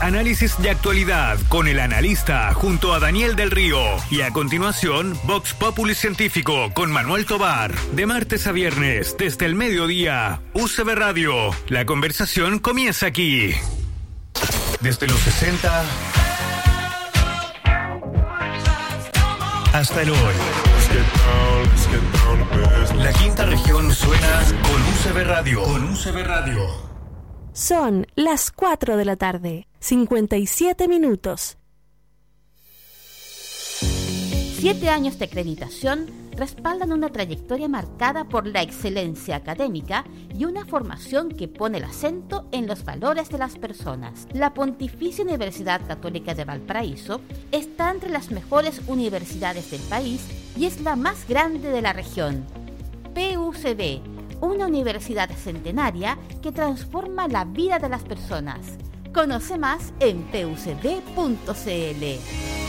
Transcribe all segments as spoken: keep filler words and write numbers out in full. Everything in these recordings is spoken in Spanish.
Análisis de actualidad con el analista junto a Daniel del Río. Y a continuación, Vox Populi Científico con Manuel Tobar. De martes a viernes, desde el mediodía, U C B Radio. La conversación comienza aquí. Desde los sesenta hasta el hoy. La quinta región suena con U C B Radio. Con U C B Radio. Son las cuatro de la tarde, cincuenta y siete minutos. Siete años de acreditación respaldan una trayectoria marcada por la excelencia académica y una formación que pone el acento en los valores de las personas. La Pontificia Universidad Católica de Valparaíso está entre las mejores universidades del país y es la más grande de la región. P U C B, una universidad centenaria que transforma la vida de las personas. Conoce más en p u c b punto c l.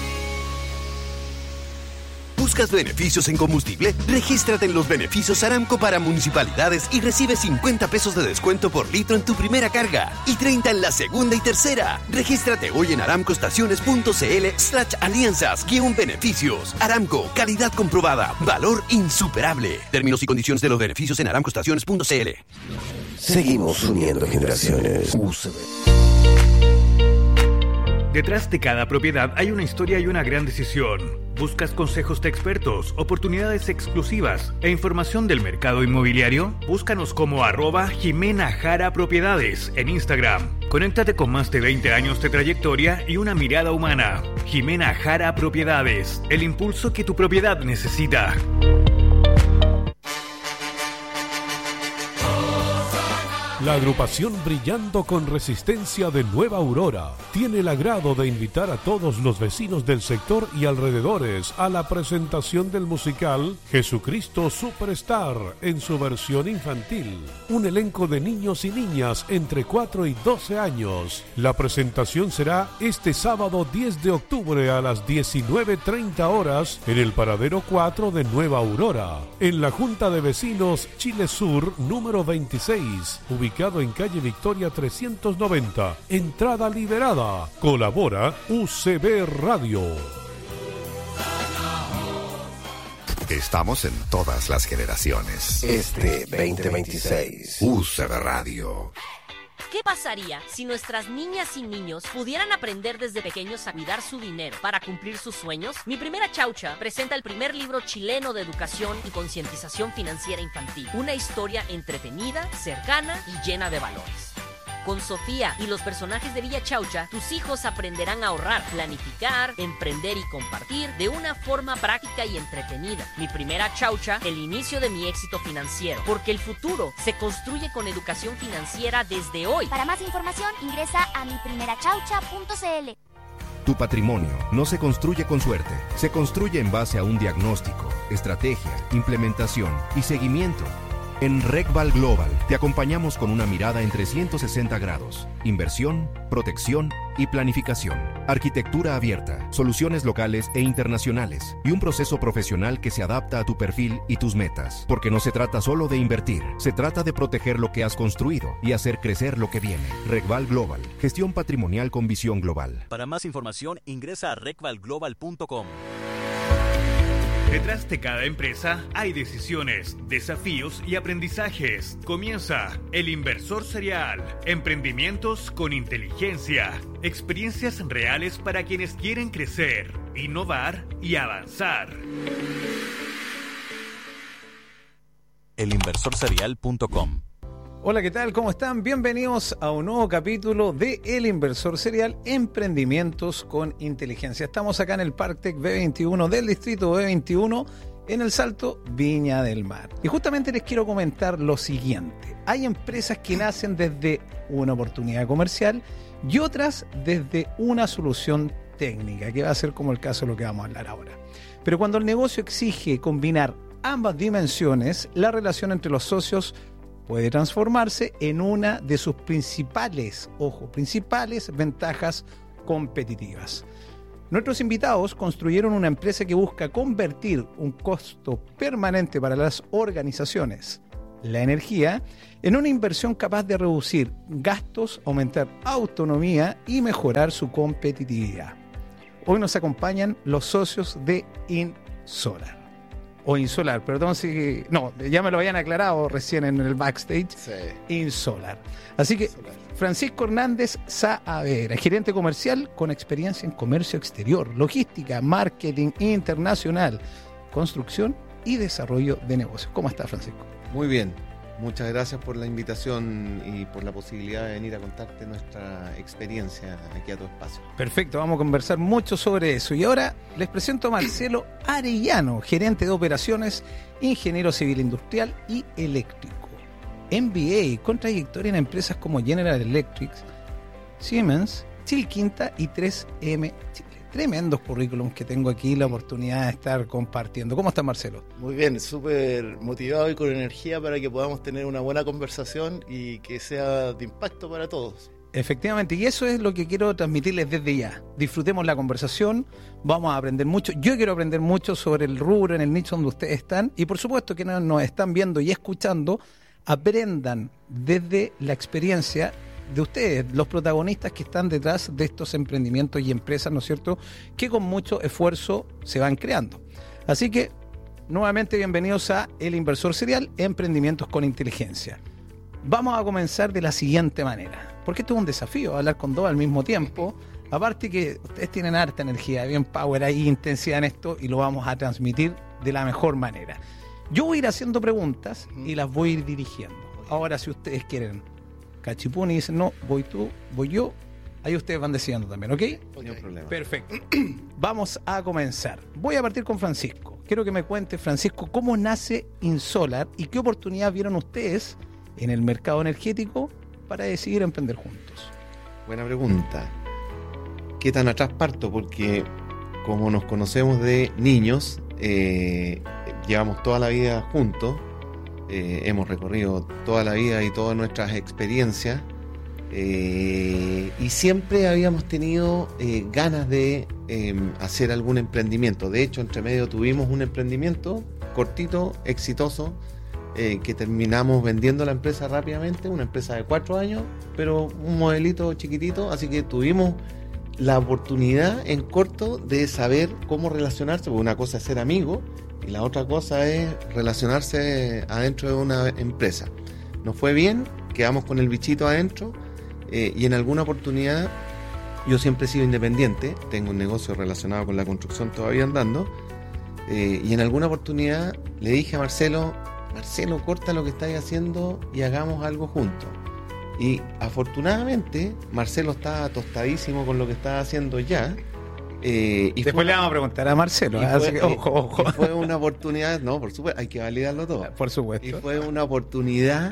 ¿Buscas beneficios en combustible? Regístrate en los beneficios Aramco para municipalidades y recibe cincuenta pesos de descuento por litro en tu primera carga y treinta en la segunda y tercera. Regístrate hoy en aramcoestaciones.cl slash alianzas guión beneficios. Aramco, calidad comprobada, valor insuperable. Términos y condiciones de los beneficios en aramcoestaciones.cl. Seguimos uniendo generaciones. U C B. Detrás de cada propiedad hay una historia y una gran decisión. ¿Buscas consejos de expertos, oportunidades exclusivas e información del mercado inmobiliario? Búscanos como arroba Jimena Jara Propiedades en Instagram. Conéctate con más de veinte años de trayectoria y una mirada humana. Jimena Jara Propiedades, el impulso que tu propiedad necesita. La agrupación Brillando con Resistencia de Nueva Aurora tiene el agrado de invitar a todos los vecinos del sector y alrededores a la presentación del musical Jesucristo Superstar en su versión infantil. Un elenco de niños y niñas entre cuatro y doce años. La presentación será este sábado diez de octubre a las diecinueve treinta horas en el Paradero cuatro de Nueva Aurora, en la Junta de Vecinos Chile Sur número veintiséis, ubicado en calle Victoria trescientos noventa. Entrada liberada. Colabora U C B Radio. Estamos en todas las generaciones. Este veinte veintiséis. U C B Radio. ¿Qué pasaría si nuestras niñas y niños pudieran aprender desde pequeños a cuidar su dinero para cumplir sus sueños? Mi Primera Chaucha presenta el primer libro chileno de educación y concientización financiera infantil. Una historia entretenida, cercana y llena de valores. Con Sofía y los personajes de Villa Chaucha, tus hijos aprenderán a ahorrar, planificar, emprender y compartir de una forma práctica y entretenida. Mi Primera Chaucha, el inicio de mi éxito financiero. Porque el futuro se construye con educación financiera desde hoy. Para más información, ingresa a mi primera chaucha punto c l. Tu patrimonio no se construye con suerte, se construye en base a un diagnóstico, estrategia, implementación y seguimiento. En RecVal Global te acompañamos con una mirada en trescientos sesenta grados, inversión, protección y planificación, arquitectura abierta, soluciones locales e internacionales y un proceso profesional que se adapta a tu perfil y tus metas. Porque no se trata solo de invertir, se trata de proteger lo que has construido y hacer crecer lo que viene. RecVal Global, gestión patrimonial con visión global. Para más información ingresa a recval global punto com. Detrás de cada empresa hay decisiones, desafíos y aprendizajes. Comienza El Inversor Serial. Emprendimientos con inteligencia. Experiencias reales para quienes quieren crecer, innovar y avanzar. el inversor serial punto com. Hola, ¿qué tal? ¿Cómo están? Bienvenidos a un nuevo capítulo de El Inversor Serial, Emprendimientos con Inteligencia. Estamos acá en el Parktec B veintiuno del distrito B veintiuno, en el Salto, Viña del Mar. Y justamente les quiero comentar lo siguiente. Hay empresas que nacen desde una oportunidad comercial y otras desde una solución técnica, que va a ser como el caso de lo que vamos a hablar ahora. Pero cuando el negocio exige combinar ambas dimensiones, la relación entre los socios puede transformarse en una de sus principales, ojo, principales ventajas competitivas. Nuestros invitados construyeron una empresa que busca convertir un costo permanente para las organizaciones la energía, en una inversión capaz de reducir gastos, aumentar autonomía y mejorar su competitividad. Hoy nos acompañan los socios de Insolar. O Insolar, perdón si... No, ya me lo habían aclarado recién en el backstage. Sí. Insolar. Así que Insolar. Francisco Hernández Saavedra, gerente comercial con experiencia en comercio exterior, logística, marketing internacional, construcción y desarrollo de negocios. ¿Cómo está, Francisco? Muy bien. Muchas gracias por la invitación y por la posibilidad de venir a contarte nuestra experiencia aquí a tu espacio. Perfecto, vamos a conversar mucho sobre eso. Y ahora les presento a Marcelo Arellano, gerente de operaciones, ingeniero civil industrial y eléctrico. M B A con trayectoria en empresas como General Electric, Siemens, Chilquinta y tres eme Chile. Tremendos currículums que tengo aquí, la oportunidad de estar compartiendo. ¿Cómo está, Marcelo? Muy bien, súper motivado y con energía para que podamos tener una buena conversación y que sea de impacto para todos. Efectivamente, y eso es lo que quiero transmitirles desde ya. Disfrutemos la conversación, vamos a aprender mucho. Yo quiero aprender mucho sobre el rubro, en el nicho donde ustedes están, y por supuesto que nos están viendo y escuchando, aprendan desde la experiencia de ustedes, los protagonistas que están detrás de estos emprendimientos y empresas, ¿no es cierto?, que con mucho esfuerzo se van creando. Así que, nuevamente, bienvenidos a El Inversor Serial, Emprendimientos con Inteligencia. Vamos a comenzar de la siguiente manera, porque esto es un desafío, hablar con dos al mismo tiempo. Aparte que ustedes tienen harta energía, bien power, hay intensidad en esto y lo vamos a transmitir de la mejor manera. Yo voy a ir haciendo preguntas y las voy a ir dirigiendo. Ahora, si ustedes quieren cachipún y dicen, no, voy tú, voy yo, ahí ustedes van decidiendo también, ¿ok? No hay problema. Perfecto. Vamos a comenzar. Voy a partir con Francisco. Quiero que me cuente, Francisco, cómo nace Insolar y qué oportunidad vieron ustedes en el mercado energético para decidir emprender juntos. Buena pregunta. ¿Qué tan atrás parto? Porque como nos conocemos de niños, eh, llevamos toda la vida juntos. Eh, hemos recorrido toda la vida y todas nuestras experiencias eh, y siempre habíamos tenido eh, ganas de eh, hacer algún emprendimiento. De hecho, entre medio tuvimos un emprendimiento cortito, exitoso, eh, que terminamos vendiendo la empresa rápidamente, una empresa de cuatro años, pero un modelito chiquitito, así que tuvimos la oportunidad en corto de saber cómo relacionarse, porque una cosa es ser amigo y la otra cosa es relacionarse adentro de una empresa. Nos fue bien, quedamos con el bichito adentro eh, y en alguna oportunidad, yo siempre he sido independiente, tengo un negocio relacionado con la construcción todavía andando, eh, y en alguna oportunidad le dije a Marcelo, Marcelo, corta lo que estáis haciendo y hagamos algo juntos. Y afortunadamente Marcelo estaba tostadísimo con lo que estaba haciendo ya. Eh, y Después fue, le vamos a preguntar a Marcelo. y Así fue, que, ojo, ojo. y fue una oportunidad, no, por supuesto, hay que validarlo todo. Por supuesto. Y fue una oportunidad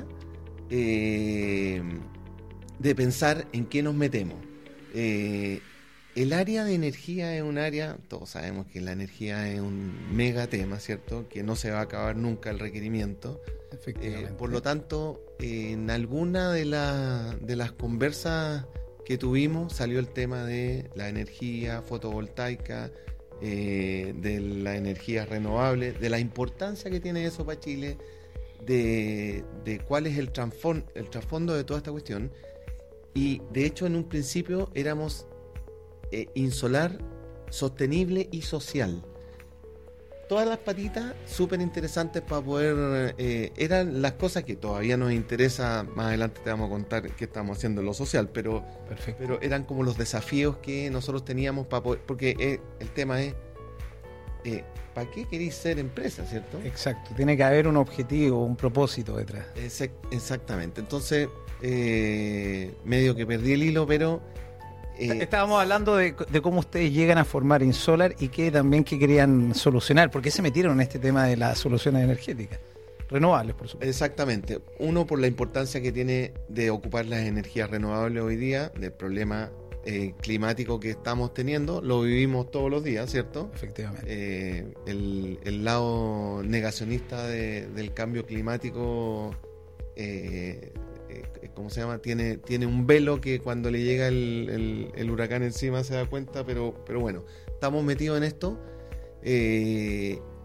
eh, de pensar en qué nos metemos. Eh, el área de energía es un área, todos sabemos que la energía es un mega tema, ¿cierto? Que no se va a acabar nunca el requerimiento. Efectivamente. Eh, por lo tanto, eh, en alguna de, la, de las conversas que tuvimos salió el tema de la energía fotovoltaica, eh, de la energía renovable, de la importancia que tiene eso para Chile, de, de cuál es el, trasfon, el trasfondo de toda esta cuestión. Y de hecho, en un principio éramos eh, Insolar sostenible y social. Todas las patitas súper interesantes para poder... Eh, eran las cosas que todavía nos interesa, más adelante te vamos a contar qué estamos haciendo en lo social, pero, pero eran como los desafíos que nosotros teníamos para poder... Porque eh, el tema es, eh, ¿para qué queréis ser empresa, cierto? Exacto, tiene que haber un objetivo, un propósito detrás. Exact, exactamente, entonces eh, medio que perdí el hilo, pero... Eh, Estábamos hablando de, de cómo ustedes llegan a formar Insolar y que también que querían solucionar. ¿Por qué se metieron en este tema de las soluciones energéticas? Renovables, por supuesto. Exactamente. Uno, por la importancia que tiene de ocupar las energías renovables hoy día, del problema eh, climático que estamos teniendo. Lo vivimos todos los días, ¿cierto? Efectivamente. Eh, el, el lado negacionista de, del cambio climático... Eh, ¿cómo se llama? Tiene, tiene un velo que cuando le llega el, el, el huracán encima se da cuenta, pero, pero bueno, estamos metidos en esto eh,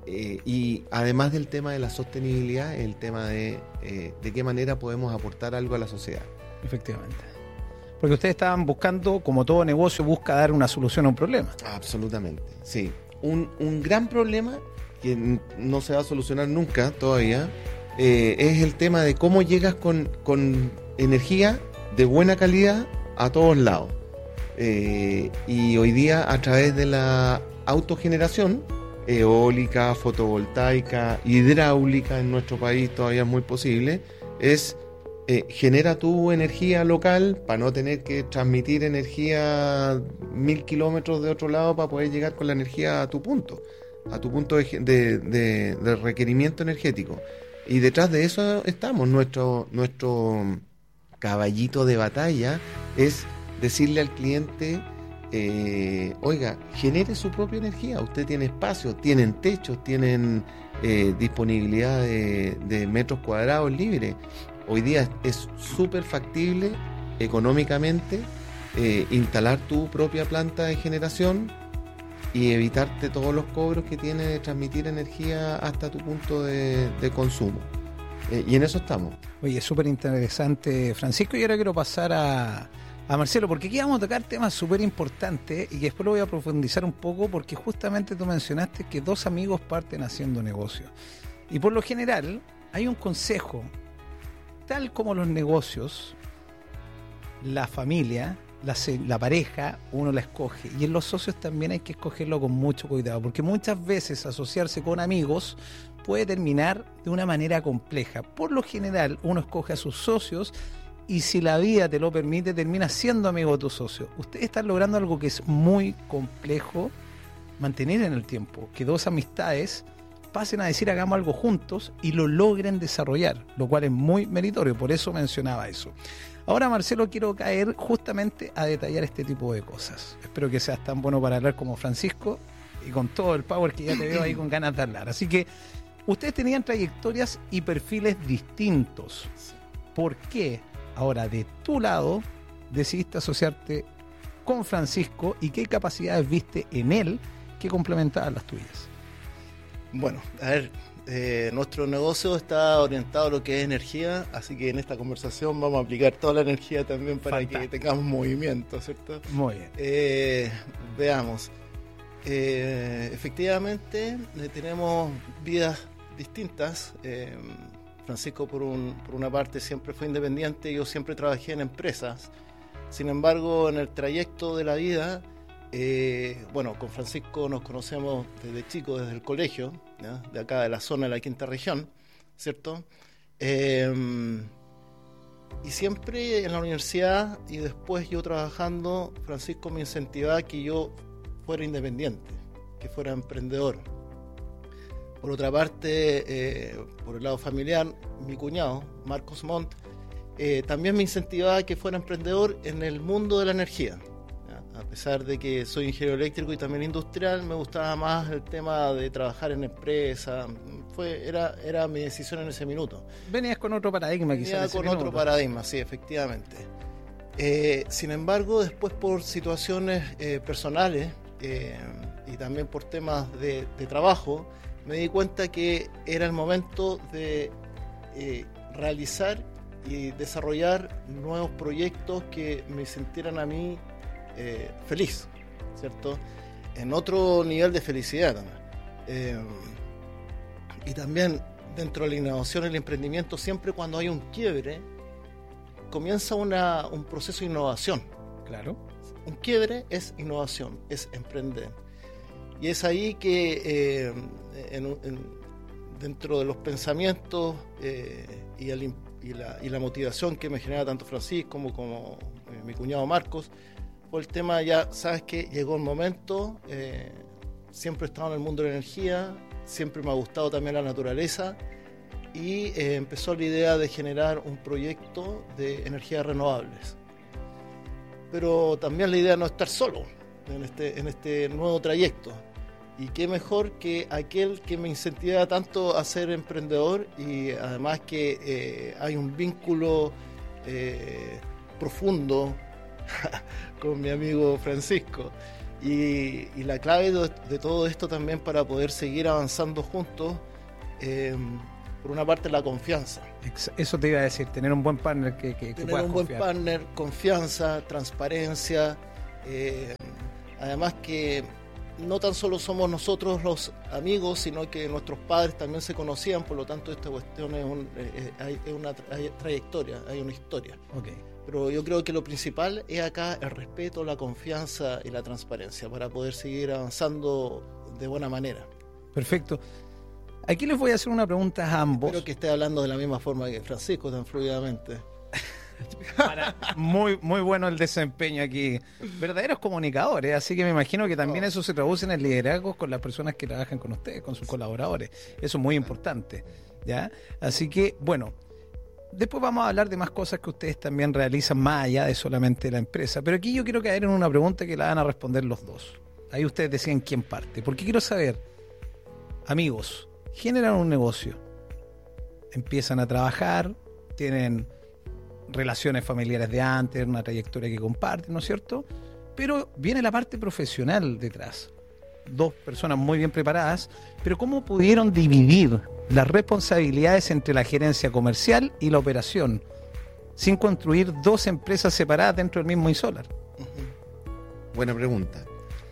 eh, y además del tema de la sostenibilidad, el tema de eh, de qué manera podemos aportar algo a la sociedad. Efectivamente. Porque ustedes estaban buscando, como todo negocio, busca dar una solución a un problema. Absolutamente, sí. Un, un gran problema que n- no se va a solucionar nunca todavía, eh, es el tema de cómo llegas con, con energía de buena calidad a todos lados. Eh, y hoy día, a través de la autogeneración, eólica, fotovoltaica, hidráulica, en nuestro país todavía es muy posible, es... Eh, genera tu energía local para no tener que transmitir energía mil kilómetros de otro lado para poder llegar con la energía a tu punto, a tu punto de, de, de, de requerimiento energético. Y detrás de eso estamos. Nuestro, nuestro caballito de batalla es decirle al cliente, eh, oiga, genere su propia energía. Usted tiene espacio, tienen techos, tienen eh, disponibilidad de, de metros cuadrados libres. Hoy día es súper factible económicamente eh, instalar tu propia planta de generación y evitarte todos los cobros que tiene de transmitir energía hasta tu punto de, de consumo. Eh, y en eso estamos. Oye, es súper interesante, Francisco, y ahora quiero pasar a, a Marcelo, porque aquí vamos a tocar temas súper importantes y que después lo voy a profundizar un poco, porque justamente tú mencionaste que dos amigos parten haciendo negocios. Y por lo general hay un consejo. Tal como los negocios, la familia, la, la pareja, uno la escoge. Y en los socios también hay que escogerlo con mucho cuidado, porque muchas veces asociarse con amigos puede terminar de una manera compleja. Por lo general, uno escoge a sus socios y si la vida te lo permite, termina siendo amigo de tu socio. Ustedes están logrando algo que es muy complejo mantener en el tiempo, que dos amistades pasen a decir hagamos algo juntos y lo logren desarrollar, lo cual es muy meritorio, por eso mencionaba eso. Ahora, Marcelo, quiero caer justamente a detallar este tipo de cosas. Espero que seas tan bueno para hablar como Francisco y con todo el power que ya te veo ahí con ganas de hablar. Así que ustedes tenían trayectorias y perfiles distintos. ¿Por qué ahora de tu lado decidiste asociarte con Francisco y qué capacidades viste en él que complementaban las tuyas? Bueno, a ver, eh, nuestro negocio está orientado a lo que es energía, así que en esta conversación vamos a aplicar toda la energía también para Fantástico. Que tengamos movimiento, ¿cierto? Muy bien. Eh, veamos, eh, efectivamente eh, tenemos vidas distintas. Eh, Francisco, por, un, por una parte, siempre fue independiente, yo siempre trabajé en empresas. Sin embargo, en el trayecto de la vida... Eh, bueno, con Francisco nos conocemos desde chicos, desde el colegio, ¿ya? De acá de la zona de la quinta región, ¿cierto? Eh, y siempre en la universidad y después yo trabajando, Francisco me incentivaba a que yo fuera independiente, que fuera emprendedor. Por otra parte, eh, por el lado familiar, mi cuñado, Marcos Montt, eh, también me incentivaba a que fuera emprendedor en el mundo de la energía. A pesar de que soy ingeniero eléctrico y también industrial, me gustaba más el tema de trabajar en empresa. Fue, era, era mi decisión en ese minuto. Venías con otro paradigma, quizás. Venía con otro paradigma, sí, efectivamente. Eh, sin embargo, después por situaciones eh, personales eh, y también por temas de, de trabajo, me di cuenta que era el momento de eh, realizar y desarrollar nuevos proyectos que me sintieran a mí Eh, feliz, ¿cierto? En otro nivel de felicidad también. Eh, y también dentro de la innovación y el emprendimiento, siempre cuando hay un quiebre, comienza una, un proceso de innovación. Claro. Un quiebre es innovación, es emprender. Y es ahí que eh, en, en, dentro de los pensamientos eh, y, el, y, la, y la motivación que me genera tanto Francisco como, como eh, mi cuñado Marcos, fue el tema, ya sabes que llegó el momento, eh, siempre he estado en el mundo de la energía, siempre me ha gustado también la naturaleza y eh, empezó la idea de generar un proyecto de energías renovables. Pero también la idea no es estar solo en este, en este nuevo trayecto. Y qué mejor que aquel que me incentiva tanto a ser emprendedor y además que eh, hay un vínculo eh, profundo con mi amigo Francisco. Y, y la clave de, de todo esto también para poder seguir avanzando juntos, eh, por una parte la confianza. Eso te iba a decir, tener un buen partner que, que, que tener puedas un confiar. buen partner, confianza, transparencia, eh, además que no tan solo somos nosotros los amigos, sino que nuestros padres también se conocían, por lo tanto esta cuestión es, un, eh, hay, es una hay trayectoria, hay una historia. Okay. Pero yo creo que lo principal es acá el respeto, la confianza y la transparencia para poder seguir avanzando de buena manera. Perfecto. Aquí les voy a hacer una pregunta a ambos. Espero que esté hablando de la misma forma que Francisco, tan fluidamente. Para, muy, muy bueno el desempeño aquí. Verdaderos comunicadores, así que me imagino que también eso se traduce en el liderazgo con las personas que trabajan con ustedes, con sus colaboradores. Eso es muy importante, ¿ya? Así que, bueno, después vamos a hablar de más cosas que ustedes también realizan más allá de solamente la empresa. Pero aquí yo quiero caer en una pregunta que la van a responder los dos. Ahí ustedes decían quién parte. Porque quiero saber, amigos, generan un negocio, empiezan a trabajar, tienen relaciones familiares de antes, una trayectoria que comparten, ¿no es cierto? Pero viene la parte profesional detrás. Dos personas muy bien preparadas, pero ¿cómo pudieron dividir las responsabilidades entre la gerencia comercial y la operación sin construir dos empresas separadas dentro del mismo Insolar? Uh-huh. Buena pregunta.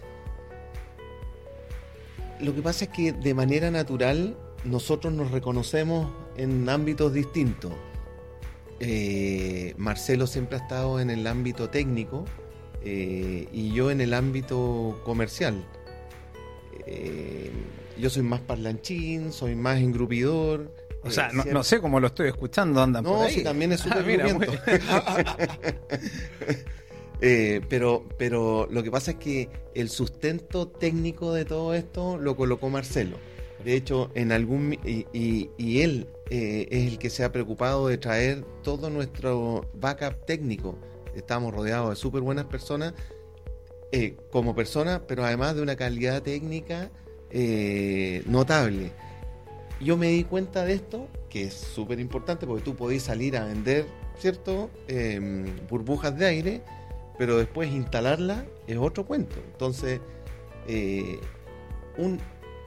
Lo que pasa es que de manera natural nosotros nos reconocemos en ámbitos distintos. Eh, Marcelo siempre ha estado en el ámbito técnico eh, y yo en el ámbito comercial. Eh, yo soy más parlanchín, soy más engrupidor. O sea, eh, no, no sé cómo lo estoy escuchando, andan no, por ahí. Sí, también es súper ah, mira, muy... eh, pero, pero lo que pasa es que el sustento técnico de todo esto lo colocó Marcelo. De hecho, en algún y, y, y él eh, es el que se ha preocupado de traer todo nuestro backup técnico. Estamos rodeados de súper buenas personas eh, como personas, pero además de una calidad técnica eh, notable. Yo me di cuenta de esto, que es súper importante porque tú podés salir a vender, ¿cierto? Eh, burbujas de aire, pero después instalarla es otro cuento. Entonces, eh, un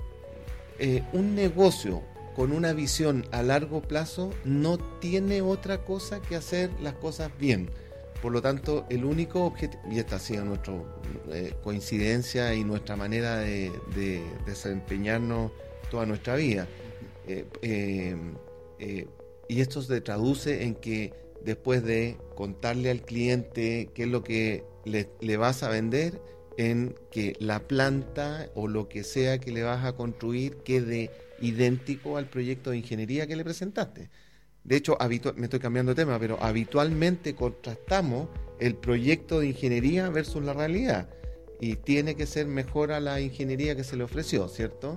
Eh, un negocio con una visión a largo plazo no tiene otra cosa que hacer las cosas bien. Por lo tanto, el único objetivo, y esta ha sido nuestra eh, coincidencia y nuestra manera de, de, de desempeñarnos toda nuestra vida. Eh, eh, eh, y esto se traduce en que después de contarle al cliente qué es lo que le, le vas a vender, en que la planta o lo que sea que le vas a construir quede idéntico al proyecto de ingeniería que le presentaste. De hecho, habitu- me estoy cambiando de tema, pero habitualmente contrastamos el proyecto de ingeniería versus la realidad y tiene que ser mejor a la ingeniería que se le ofreció, ¿cierto?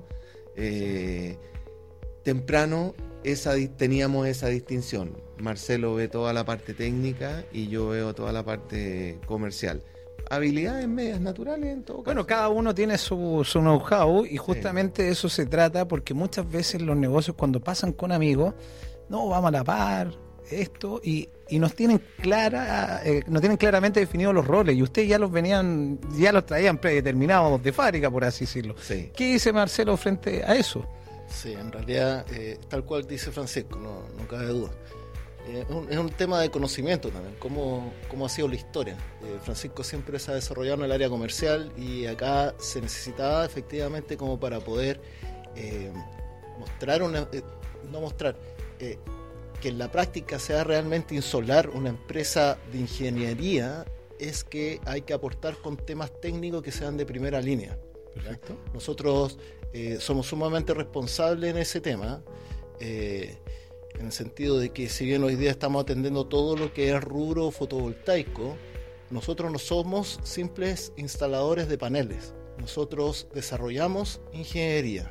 Eh, temprano esa, teníamos esa distinción. Marcelo ve toda la parte técnica y yo veo toda la parte comercial. Habilidades medias naturales en todo caso. Bueno, cada uno tiene su, su know-how y justamente de eso se trata, porque muchas veces los negocios cuando pasan con amigos, no, vamos a la par, esto, y, y nos tienen clara, eh, nos tienen claramente definidos los roles, y ustedes ya los venían, ya los traían predeterminados de fábrica, por así decirlo. Sí. ¿Qué dice Marcelo frente a eso? Sí, en realidad, eh, tal cual dice Francisco, no, no cabe duda. Eh, es, un, es un tema de conocimiento también, cómo, cómo ha sido la historia. Eh, Francisco siempre se ha desarrollado en el área comercial y acá se necesitaba efectivamente como para poder eh, mostrar una, eh, no mostrar, eh, que en la práctica sea realmente Insolar una empresa de ingeniería, es que hay que aportar con temas técnicos que sean de primera línea. Perfecto. Nosotros eh, somos sumamente responsables en ese tema. Eh, en el sentido de que si bien hoy día estamos atendiendo todo lo que es rubro fotovoltaico, nosotros no somos simples instaladores de paneles, nosotros desarrollamos ingeniería.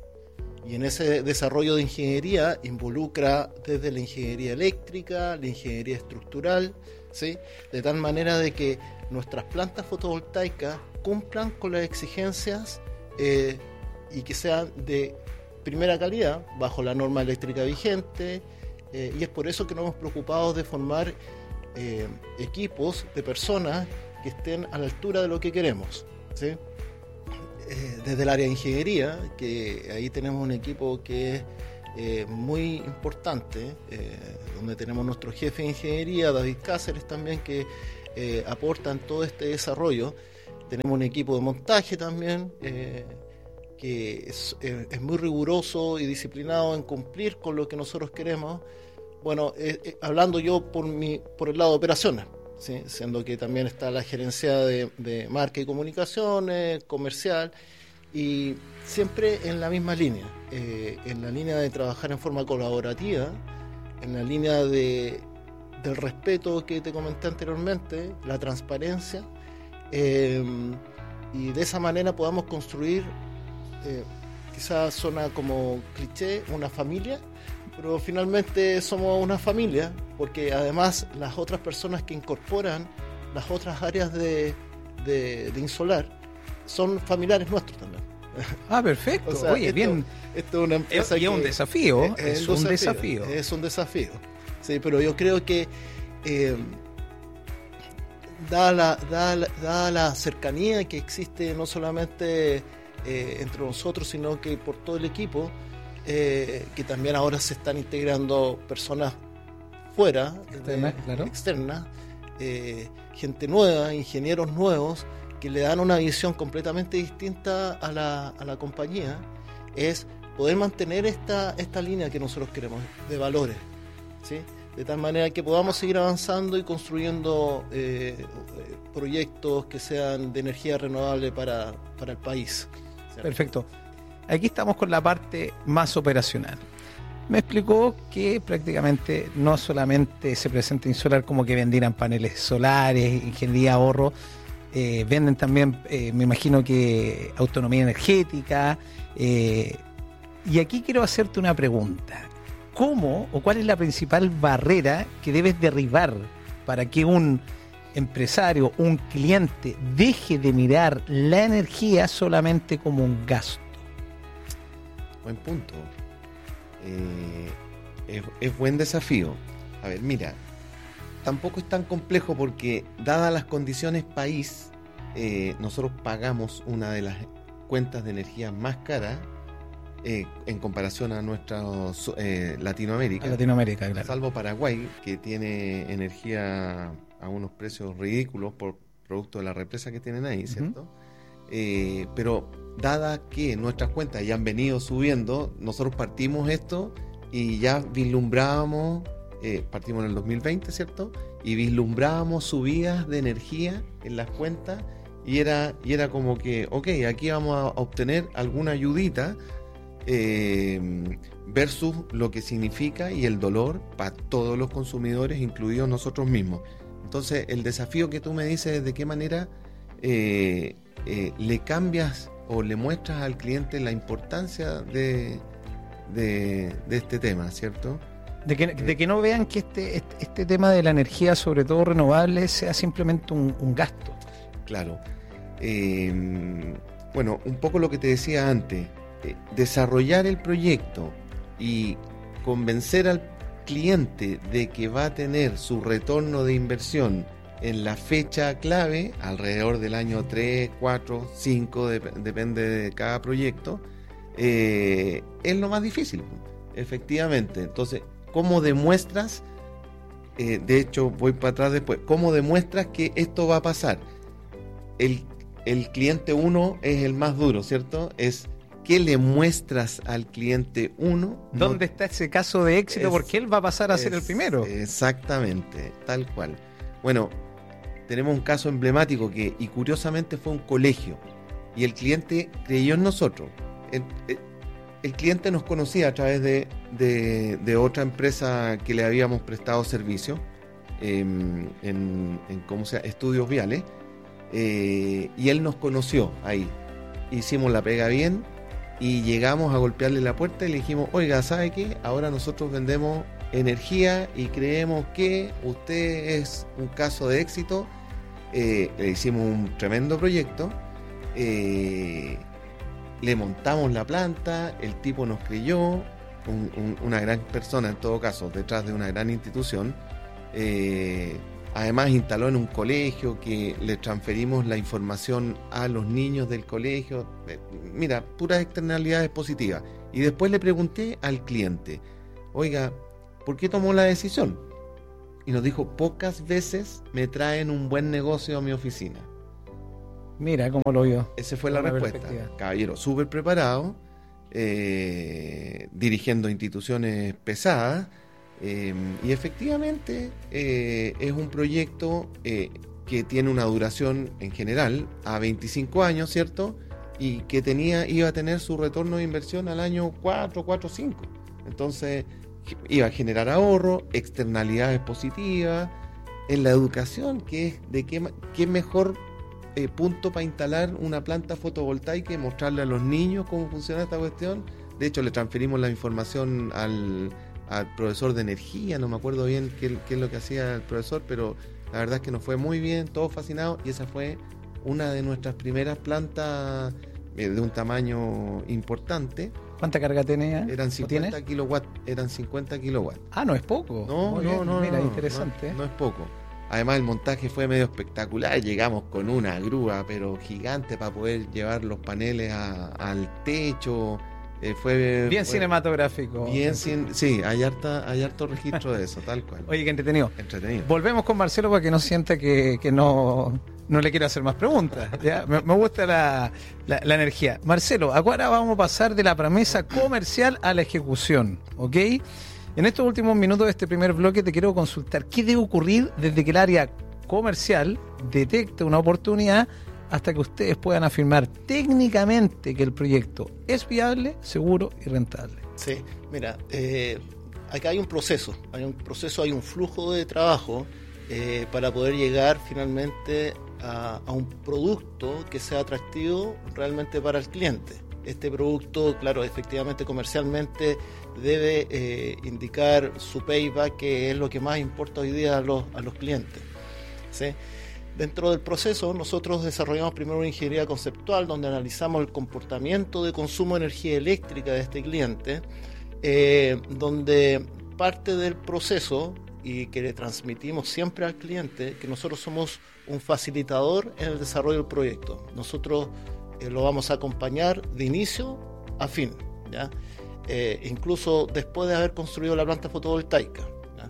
Y en ese desarrollo de ingeniería involucra desde la ingeniería eléctrica, la ingeniería estructural, ¿sí? De tal manera de que nuestras plantas fotovoltaicas cumplan con las exigencias eh, y que sean de primera calidad, bajo la norma eléctrica vigente, eh, y es por eso que nos hemos preocupado de formar eh, equipos de personas que estén a la altura de lo que queremos. ¿sí? Eh, desde el área de ingeniería, que ahí tenemos un equipo que es eh, muy importante, eh, donde tenemos nuestro jefe de ingeniería, David Cáceres también, que eh, aporta en todo este desarrollo. Tenemos un equipo de montaje también, eh, que es, eh, es muy riguroso y disciplinado en cumplir con lo que nosotros queremos. Bueno, eh, eh, hablando yo por mi por el lado de operaciones, ¿sí? Siendo que también está la gerencia de, de marca y comunicaciones, comercial, y siempre en la misma línea, eh, en la línea de trabajar en forma colaborativa, en la línea de, del respeto que te comenté anteriormente, la transparencia, eh, y de esa manera podamos construir, eh, quizás suena como cliché, una familia, pero finalmente somos una familia, porque además las otras personas que incorporan las otras áreas de, de, de Insolar son familiares nuestros también. Ah, perfecto. O sea, Oye, esto, bien. Esto es una empresa es, que, es un desafío. Es, es, es un un desafío, desafío. Es un desafío. Sí, pero yo creo que eh, dada, la, dada, la, dada la cercanía que existe no solamente eh, entre nosotros, sino que por todo el equipo, Eh, que también ahora se están integrando personas fuera, externa, de, claro. externa, eh, gente nueva, ingenieros nuevos, que le dan una visión completamente distinta a la, a la compañía, es poder mantener esta, esta línea que nosotros queremos, de valores, ¿sí? De tal manera que podamos seguir avanzando y construyendo eh, proyectos que sean de energía renovable para, para el país, ¿cierto? Perfecto. Aquí estamos con la parte más operacional. Me explicó que prácticamente no solamente se presenta Insolar como que vendieran paneles solares, ingeniería, ahorro, eh, venden también, eh, me imagino que autonomía energética. Eh, y aquí quiero hacerte una pregunta. ¿Cómo o cuál es la principal barrera que debes derribar para que un empresario, un cliente, deje de mirar la energía solamente como un gasto? Buen punto. Eh, es, es buen desafío. A ver, mira, tampoco es tan complejo porque, dadas las condiciones país, eh, nosotros pagamos una de las cuentas de energía más caras eh, en comparación a nuestra eh, Latinoamérica. A Latinoamérica, claro. Salvo Paraguay, que tiene energía a unos precios ridículos por producto de la represa que tienen ahí, ¿cierto? Uh-huh. Eh, pero dada que nuestras cuentas ya han venido subiendo, nosotros partimos esto y ya vislumbrábamos, eh, partimos en el dos mil veinte, ¿cierto? Y vislumbrábamos subidas de energía en las cuentas y era, y era como que, ok, aquí vamos a obtener alguna ayudita eh, versus lo que significa y el dolor para todos los consumidores, incluidos nosotros mismos. Entonces, el desafío que tú me dices es de qué manera eh, eh, le cambias o le muestras al cliente la importancia de, de, de este tema, ¿cierto? De que, de que no vean que este, este, este tema de la energía, sobre todo renovable, sea simplemente un, un gasto. Claro. Eh, bueno, un poco lo que te decía antes, eh, desarrollar el proyecto y convencer al cliente de que va a tener su retorno de inversión en la fecha clave, alrededor del año tres, cuatro, cinco, de, depende de cada proyecto, eh, es lo más difícil, efectivamente. Entonces, ¿cómo demuestras? Eh, de hecho, voy para atrás después. ¿Cómo demuestras que esto va a pasar? El, el cliente uno es el más duro, ¿cierto? Es ¿qué le muestras al cliente uno? ¿Dónde no, está ese caso de éxito? Es, porque él va a pasar a es, ser el primero. Exactamente, tal cual. Bueno, tenemos un caso emblemático que, y curiosamente, fue un colegio. Y el cliente creyó en nosotros. El, el, el cliente nos conocía a través de, de, de otra empresa que le habíamos prestado servicio eh, en, en ¿cómo se llama? Estudios Viales. Eh, y él nos conoció ahí. Hicimos la pega bien y llegamos a golpearle la puerta y le dijimos, oiga, ¿sabe qué? Ahora nosotros vendemos energía y creemos que usted es un caso de éxito. Eh, le hicimos un tremendo proyecto, eh, le montamos la planta, el tipo nos creyó, un, un, una gran persona en todo caso, detrás de una gran institución, eh, además instaló en un colegio que le transferimos la información a los niños del colegio. Mira, puras externalidades positivas. Y después le pregunté al cliente, oiga, ¿por qué tomó la decisión? Y nos dijo, pocas veces me traen un buen negocio a mi oficina. Mira cómo lo vio. Esa fue la respuesta. Caballero, súper preparado, eh, dirigiendo instituciones pesadas, eh, y efectivamente eh, es un proyecto eh, que tiene una duración en general a veinticinco años, ¿cierto? Y que tenía, iba a tener su retorno de inversión al año cuatro, cuatro, cinco. Entonces iba a generar ahorro, externalidades positivas en la educación, que es de qué, qué mejor eh, punto para instalar una planta fotovoltaica y mostrarle a los niños cómo funciona esta cuestión. De hecho, le transferimos la información al, al profesor de energía, no me acuerdo bien qué, qué es lo que hacía el profesor, pero la verdad es que nos fue muy bien, todos fascinados, y esa fue una de nuestras primeras plantas eh, de un tamaño importante. ¿Cuánta carga tenía? Eran cincuenta kilowatts, eran cincuenta kilowatts. Ah, no es poco. No, Muy no, bien. no, Mira, no, interesante. No, no es poco. Además el montaje fue medio espectacular, llegamos con una grúa pero gigante para poder llevar los paneles a, al techo. Eh, fue bien fue, cinematográfico. Bien, sin, sí, hay, harta, hay harto registro de eso, tal cual. Oye, qué entretenido. Entretenido. Volvemos con Marcelo para que no sienta que, que no, no le quiero hacer más preguntas. ¿Ya? Me, me gusta la, la, la energía. Marcelo, ahora vamos a pasar de la promesa comercial a la ejecución, ¿ok? En estos últimos minutos de este primer bloque te quiero consultar qué debe ocurrir desde que el área comercial detecte una oportunidad hasta que ustedes puedan afirmar técnicamente que el proyecto es viable, seguro y rentable. Sí, mira, eh, acá hay un proceso, hay un proceso, hay un flujo de trabajo eh, para poder llegar finalmente a, a un producto que sea atractivo realmente para el cliente. Este producto, claro, efectivamente comercialmente debe eh, indicar su payback, que es lo que más importa hoy día a los, a los clientes, ¿sí? Dentro del proceso, nosotros desarrollamos primero una ingeniería conceptual donde analizamos el comportamiento de consumo de energía eléctrica de este cliente, eh, donde parte del proceso, y que le transmitimos siempre al cliente, que nosotros somos un facilitador en el desarrollo del proyecto. Nosotros eh, lo vamos a acompañar de inicio a fin, ¿ya? Eh, incluso después de haber construido la planta fotovoltaica.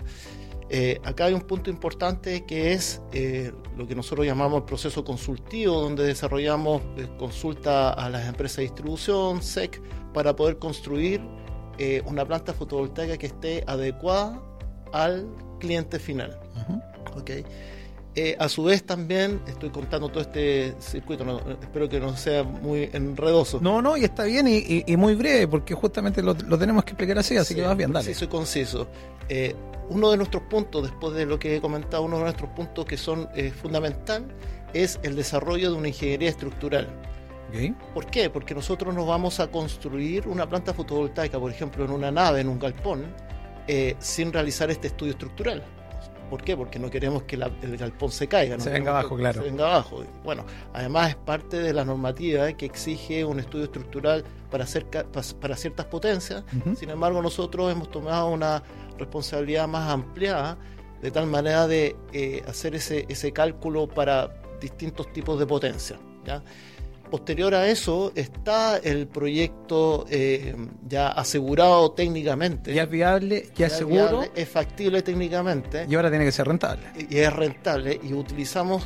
Eh, acá hay un punto importante que es eh, lo que nosotros llamamos el proceso consultivo, donde desarrollamos eh, consulta a las empresas de distribución, S E C, para poder construir eh, una planta fotovoltaica que esté adecuada al cliente final. Uh-huh. ¿Okay? Eh, a su vez también estoy contando todo este circuito, no, espero que no sea muy enredoso. No, no, y está bien y, y, y muy breve, porque justamente lo, lo tenemos que explicar así, así sí, que vas bien, dale. Preciso y conciso. Eh, uno de nuestros puntos, después de lo que he comentado, uno de nuestros puntos que son eh, fundamental es el desarrollo de una ingeniería estructural. Okay. ¿Por qué? Porque nosotros nos vamos a construir una planta fotovoltaica, por ejemplo, en una nave, en un galpón, eh, sin realizar este estudio estructural. ¿Por qué? Porque no queremos que la, el galpón se caiga. ¿no? Se venga abajo, claro. Se venga abajo. Bueno, además es parte de la normativa que exige un estudio estructural para, hacer, para ciertas potencias. Uh-huh. Sin embargo, nosotros hemos tomado una responsabilidad más ampliada, de tal manera de eh, hacer ese, ese cálculo para distintos tipos de potencia, ¿ya? Posterior a eso está el proyecto eh, ya asegurado técnicamente. Ya es viable, ya, ya es seguro. Viable, es factible técnicamente. Y ahora tiene que ser rentable. Y, y es rentable y utilizamos,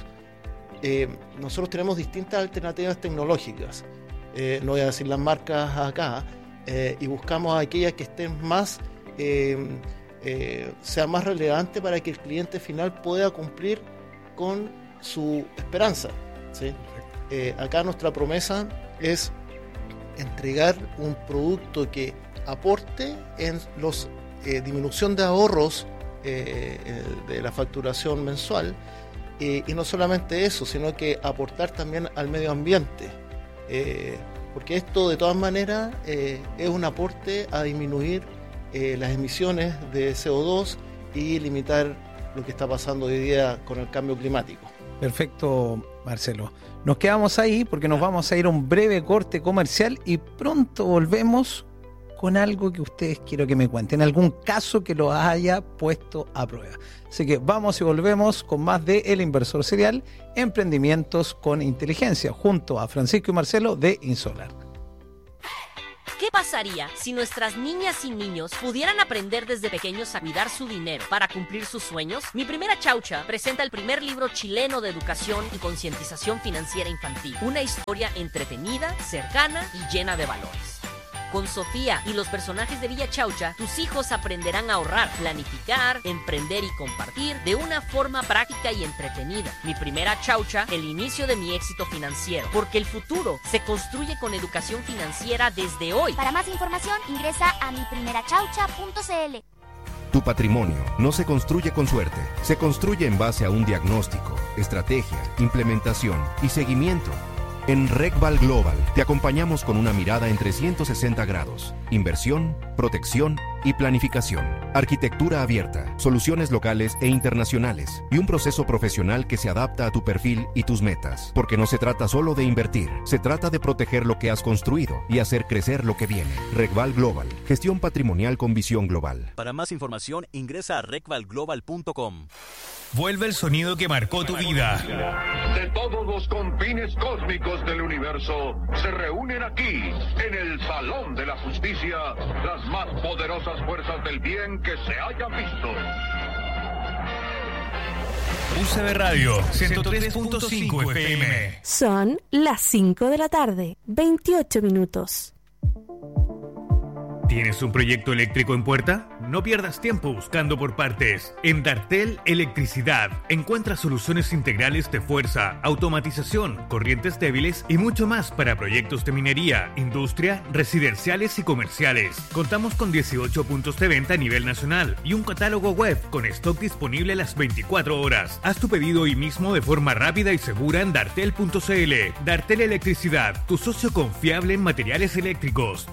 eh, nosotros tenemos distintas alternativas tecnológicas. Eh, no voy a decir las marcas acá. Eh, y buscamos aquellas que estén más, eh, eh, sea más relevante para que el cliente final pueda cumplir con su esperanza, ¿sí? Eh, acá nuestra promesa es entregar un producto que aporte en los eh, disminución de ahorros eh, de la facturación mensual, eh, y no solamente eso, sino que aportar también al medio ambiente, eh, porque esto de todas maneras eh, es un aporte a disminuir eh, las emisiones de C O dos y limitar lo que está pasando hoy día con el cambio climático. Perfecto, Marcelo. Nos quedamos ahí porque nos vamos a ir a un breve corte comercial y pronto volvemos con algo que ustedes quiero que me cuenten, algún caso que lo haya puesto a prueba. Así que vamos y volvemos con más de El Inversor Serial, Emprendimientos con Inteligencia, junto a Francisco y Marcelo de Insolar. ¿Qué pasaría si nuestras niñas y niños pudieran aprender desde pequeños a cuidar su dinero para cumplir sus sueños? Mi Primera Chaucha presenta el primer libro chileno de educación y concientización financiera infantil. Una historia entretenida, cercana y llena de valores. Con Sofía y los personajes de Villa Chaucha, tus hijos aprenderán a ahorrar, planificar, emprender y compartir de una forma práctica y entretenida. Mi Primera Chaucha, el inicio de mi éxito financiero, porque el futuro se construye con educación financiera desde hoy. Para más información, ingresa a mi primera chaucha punto c l. Tu patrimonio no se construye con suerte, se construye en base a un diagnóstico, estrategia, implementación y seguimiento. En RecVal Global te acompañamos con una mirada en trescientos sesenta grados, inversión, protección y planificación, arquitectura abierta, soluciones locales e internacionales y un proceso profesional que se adapta a tu perfil y tus metas. Porque no se trata solo de invertir, se trata de proteger lo que has construido y hacer crecer lo que viene. RecVal Global, gestión patrimonial con visión global. Para más información ingresa a rec val global punto com. Vuelve el sonido que marcó tu vida. De todos los confines cósmicos del universo se reúnen aquí, en el Salón de la Justicia, las más poderosas fuerzas del bien que se hayan visto. U C B Radio ciento tres punto cinco F M. Son las cinco de la tarde, veintiocho minutos. ¿Tienes un proyecto eléctrico en puerta? No pierdas tiempo buscando por partes. En Dartel Electricidad encuentras soluciones integrales de fuerza, automatización, corrientes débiles y mucho más para proyectos de minería, industria, residenciales y comerciales. Contamos con dieciocho puntos de venta a nivel nacional y un catálogo web con stock disponible las veinticuatro horas. Haz tu pedido hoy mismo de forma rápida y segura en dartel punto c l. Dartel Electricidad, tu socio confiable en materiales eléctricos.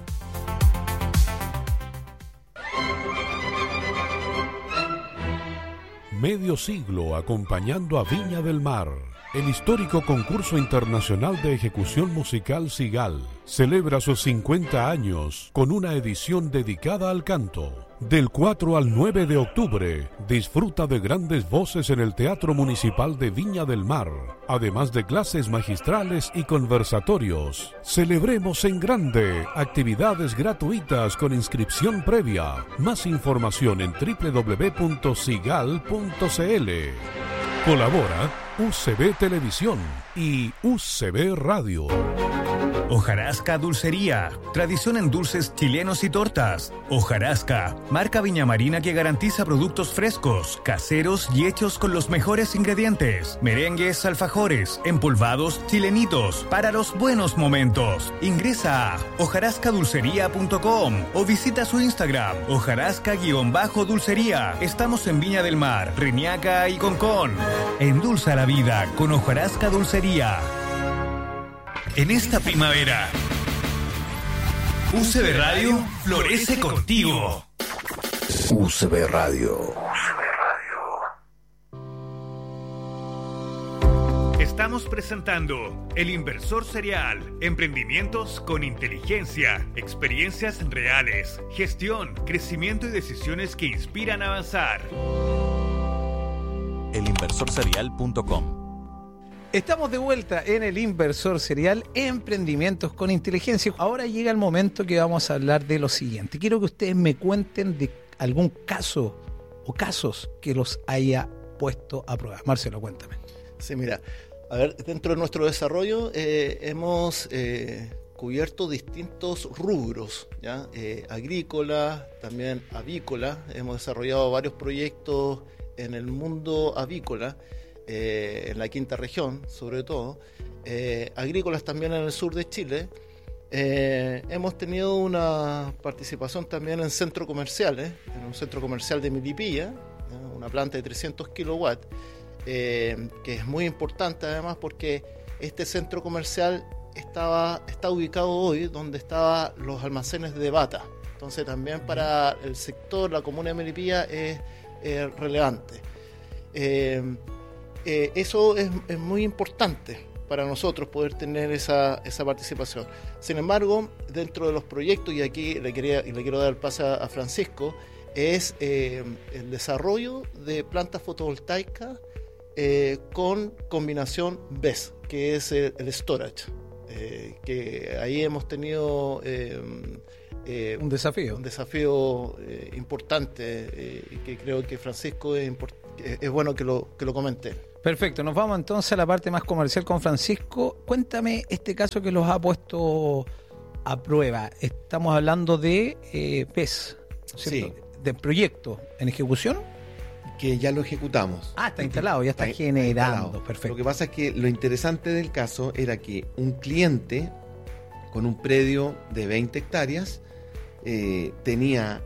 Medio siglo acompañando a Viña del Mar. El histórico concurso internacional de ejecución musical Sigal celebra sus cincuenta años con una edición dedicada al canto. Del cuatro al nueve de octubre, disfruta de grandes voces en el Teatro Municipal de Viña del Mar, además de clases magistrales y conversatorios. Celebremos en grande, actividades gratuitas con inscripción previa. Más información en doble u doble u doble u punto sigal punto c l. Colabora U C B Televisión y U C B Radio. Hojarasca Dulcería, tradición en dulces chilenos y tortas. Hojarasca, marca viñamarina que garantiza productos frescos, caseros y hechos con los mejores ingredientes. Merengues, alfajores, empolvados, chilenitos, para los buenos momentos. Ingresa a hojarasca dulcería punto com o visita su Instagram, hojarasca-dulcería. Estamos en Viña del Mar, Reñaca y Concón. Endulza la vida con Hojarasca Dulcería. En esta primavera, U C B Radio florece contigo. U C B Radio. Estamos presentando El Inversor Serial, emprendimientos con inteligencia, experiencias reales, gestión, crecimiento y decisiones que inspiran a avanzar. el inversor serial punto com. Estamos de vuelta en El Inversor Serial, Emprendimientos con Inteligencia. Ahora llega el momento que vamos a hablar de lo siguiente. Quiero que ustedes me cuenten de algún caso o casos que los haya puesto a prueba. Marcelo, cuéntame. Sí, mira, a ver, dentro de nuestro desarrollo eh, hemos eh, cubierto distintos rubros, ¿ya? Eh, agrícola, también avícola. Hemos desarrollado varios proyectos en el mundo avícola. Eh, en la quinta región, sobre todo, eh, agrícolas también en el sur de Chile. Eh, hemos tenido una participación también en centros comerciales, en un centro comercial de Milipilla, ¿no? Una planta de trescientos kilowatts, eh, que es muy importante además porque este centro comercial estaba, está ubicado hoy donde estaban los almacenes de Bata. Entonces también para el sector, la comuna de Melipilla es eh, relevante. Eh, Eh, eso es, es muy importante para nosotros poder tener esa, esa participación. Sin embargo, dentro de los proyectos, y aquí le, quería, y le quiero dar el pase a, a Francisco, es eh, el desarrollo de plantas fotovoltaicas eh, con combinación B E S S, que es el, el storage, eh, que ahí hemos tenido eh, eh, un desafío, un desafío eh, importante eh, y que creo que Francisco es, import- es bueno que lo, que lo comente. Perfecto, nos vamos entonces a la parte más comercial con Francisco. Cuéntame este caso que los ha puesto a prueba. Estamos hablando de eh, P E S, ¿cierto? Sí. De proyecto en ejecución. Que ya lo ejecutamos. Ah, está instalado, ya está, está generando. Está perfecto. Lo que pasa es que lo interesante del caso era que un cliente con un predio de veinte hectáreas eh, tenía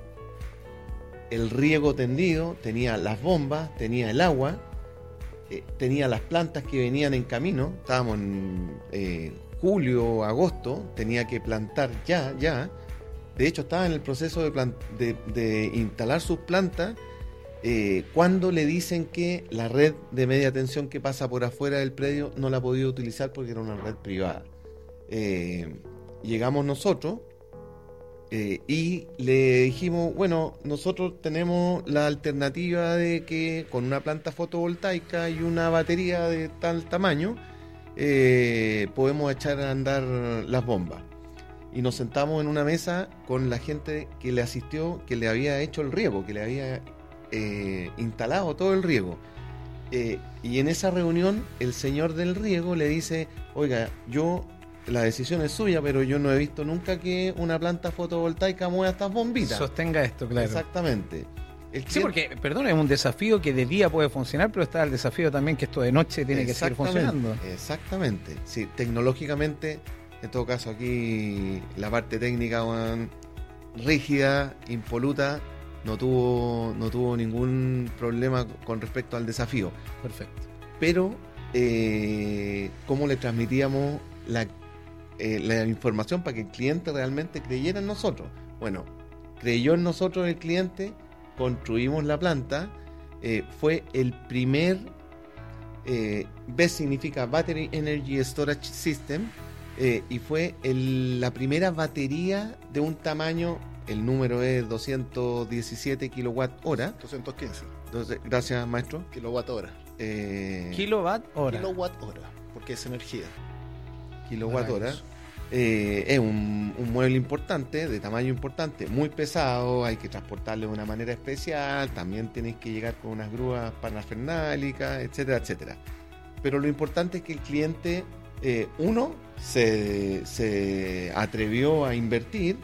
el riego tendido, tenía las bombas, tenía el agua, eh, tenía las plantas que venían en camino. Estábamos en eh, julio, agosto, tenía que plantar ya, ya. De hecho, estaba en el proceso de, plant- de, de instalar sus plantas eh, cuando le dicen que la red de media tensión que pasa por afuera del predio no la ha podido utilizar porque era una red privada. Eh, llegamos nosotros eh, y le dijimos, bueno, nosotros tenemos la alternativa de que con una planta fotovoltaica y una batería de tal tamaño eh, podemos echar a andar las bombas. Y nos sentamos en una mesa con la gente que le asistió, que le había hecho el riego, que le había eh, instalado todo el riego. Eh, y en esa reunión el señor del riego le dice, oiga, yo, la decisión es suya, pero yo no he visto nunca que una planta fotovoltaica mueva estas bombitas. Sostenga esto, claro. Exactamente. El sí, porque, perdón, es un desafío que de día puede funcionar, pero está el desafío también que esto de noche tiene que seguir funcionando. Exactamente. Sí, tecnológicamente... En todo caso, aquí la parte técnica, bueno, rígida, impoluta, no tuvo, no tuvo ningún problema con respecto al desafío. Perfecto. Pero, eh, ¿cómo le transmitíamos la, eh, la información para que el cliente realmente creyera en nosotros? Bueno, creyó en nosotros el cliente, construimos la planta, eh, fue el primer, eh, B E S significa Battery Energy Storage System, Eh, y fue el, la primera batería de un tamaño, el número es doscientos diecisiete kilowatt hora. doscientos quince. Entonces, gracias, maestro. Kilowatt hora. Eh, kilowatt hora. Kilowatt hora, porque es energía. Kilowatt hora. Eh, es un, un mueble importante, de tamaño importante, muy pesado, hay que transportarlo de una manera especial, también tienes que llegar con unas grúas parafernálicas, etcétera, etcétera. Pero lo importante es que el cliente... Eh, uno se, se atrevió a invertir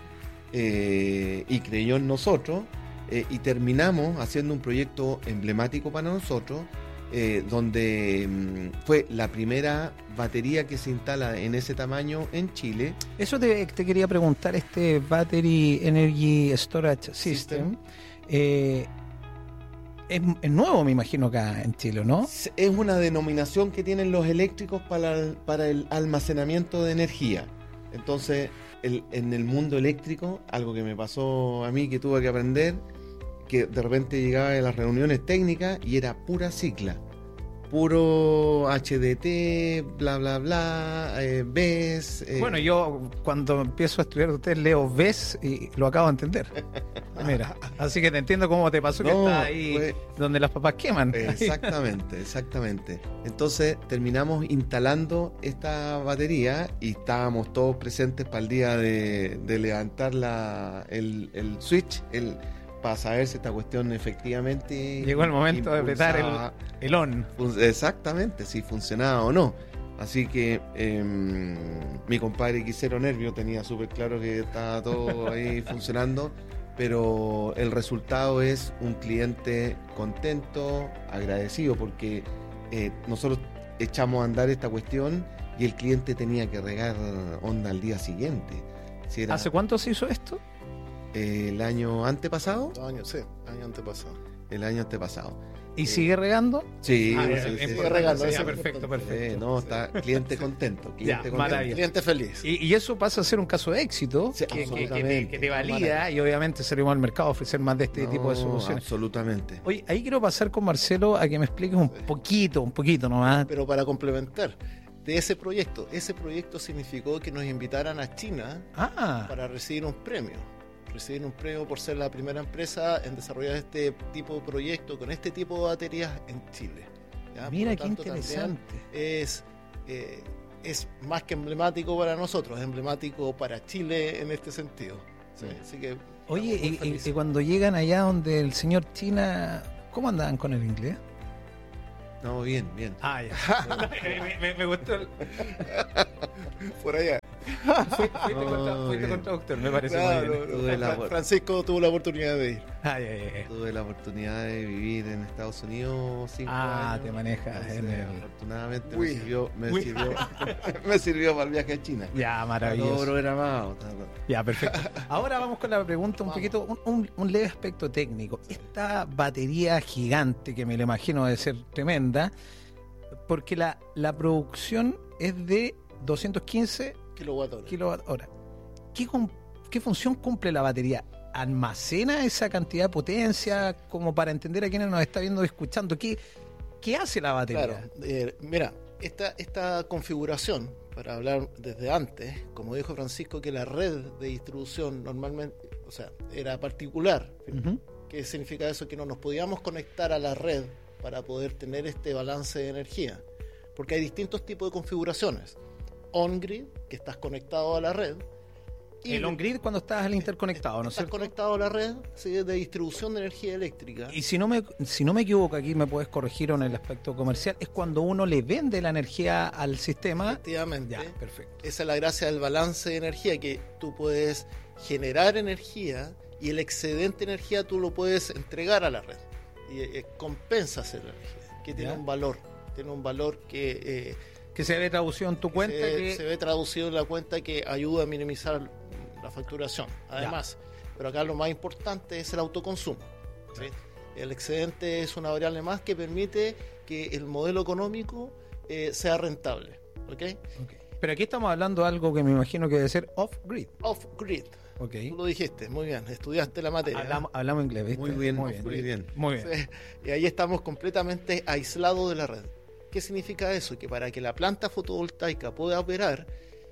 eh, y creyó en nosotros eh, y terminamos haciendo un proyecto emblemático para nosotros eh, donde mm, fue la primera batería que se instala en ese tamaño en Chile. Eso te, te quería preguntar, este Battery Energy Storage System, System. Eh, Es, es nuevo, me imagino, acá en Chile, ¿no? Es una denominación que tienen los eléctricos para el, para el almacenamiento de energía. Entonces, el, en el mundo eléctrico, algo que me pasó a mí, que tuve que aprender, que de repente llegaba a las reuniones técnicas y era pura cicla. Puro H D T, bla, bla, bla, eh, B E S. Eh. Bueno, yo cuando empiezo a estudiar ustedes leo B E S y lo acabo de entender. Mira, así que te entiendo cómo te pasó, no, que está ahí fue... donde las papas queman. Exactamente, exactamente. Entonces terminamos instalando esta batería y estábamos todos presentes para el día de, de levantar la, el, el switch, el... para saber si esta cuestión efectivamente... Llegó el momento de apretar el, el on. Exactamente, si funcionaba o no. Así que eh, mi compadre Quisero Nervio tenía súper claro que estaba todo ahí funcionando, pero el resultado es un cliente contento, agradecido, porque eh, nosotros echamos a andar esta cuestión y el cliente tenía que regar onda al día siguiente. Si era... ¿Hace cuánto se hizo esto? El año antepasado. Año, sí, año antepasado. El año antepasado. ¿Y eh, sigue regando? Sí, ah, sí, sí, sigue sí, regando. Sí, sí, perfecto, perfecto. Eh, no, está cliente contento. Cliente, ya, contento. Cliente feliz. Y, y eso pasa a ser un caso de éxito sí, que, que, que, te, que te valida y obviamente salimos al mercado a ofrecer más de este no, tipo de soluciones. Absolutamente. Oye, ahí quiero pasar con Marcelo a que me expliques un poquito, un poquito nomás. Pero para complementar. de ese proyecto. Ese proyecto significó que nos invitaran a China ah. para recibir un premio. Recibir un premio por ser la primera empresa en desarrollar este tipo de proyecto con este tipo de baterías en Chile. ¿Ya? Mira, por lo tanto, qué interesante. Es, eh, es más que emblemático para nosotros, es emblemático para Chile en este sentido. Sí, así que, oye, y, y, y cuando llegan allá donde el señor China, ¿cómo andaban con el inglés? No, bien, bien. Ah, ya. me, me, me gustó el... Por allá. Fuiste, fuiste, no, contra, fuiste contra doctor, me parece claro, muy bien. No, no, la, Francisco tuvo la oportunidad de ir. Ay, ay, ay. Tuve la oportunidad de vivir en Estados Unidos cinco ah, años. te manejas en el... Afortunadamente Uy. me sirvió, me Uy. sirvió, me sirvió para el viaje a China. Ya, maravilloso. Todo programado. Ya, perfecto. Ahora vamos con la pregunta un vamos. poquito, un, un, un leve aspecto técnico. Esta batería gigante, que me lo imagino debe ser tremenda, porque la, la producción es de doscientos quince kilowatt hora. Kilowatt hora. ¿Qué, ¿Qué función cumple la batería? ¿Almacena esa cantidad de potencia? Como para entender a quienes nos está viendo y escuchando, ¿qué, qué hace la batería? Claro, eh, mira, esta, esta configuración, para hablar desde antes, como dijo Francisco, que la red de distribución normalmente, o sea, era particular. Uh-huh. ¿Qué significa eso? Que no nos podíamos conectar a la red para poder tener este balance de energía. Porque hay distintos tipos de configuraciones. On-grid, que estás conectado a la red. Y el on-grid cuando estás al interconectado, ¿no es cierto? Estás conectado a la red, ¿sí? De distribución de energía eléctrica. Y si no me si no me equivoco, aquí me puedes corregir en el aspecto comercial, es cuando uno le vende la energía al sistema. Efectivamente. Ya, perfecto. Esa es la gracia del balance de energía, que tú puedes generar energía y el excedente de energía tú lo puedes entregar a la red. Y eh, compensas la energía, que tiene ¿Ya? un valor. Tiene un valor que... Eh, que se ve traducido en tu cuenta. Se, que... se ve traducido en la cuenta, que ayuda a minimizar la facturación. Además, ya. pero acá lo más importante es el autoconsumo. ¿sí? El excedente es una variable más que permite que el modelo económico eh, sea rentable. ¿okay? Okay. Pero aquí estamos hablando de algo que me imagino que debe ser off-grid. Off-grid. Okay. Tú lo dijiste, muy bien, estudiaste la materia. Hablamos, hablamos inglés, ¿viste? Muy bien, muy bien. Muy bien. Muy bien. Sí, y ahí estamos completamente aislados de la red. ¿Qué significa eso? Que para que la planta fotovoltaica pueda operar,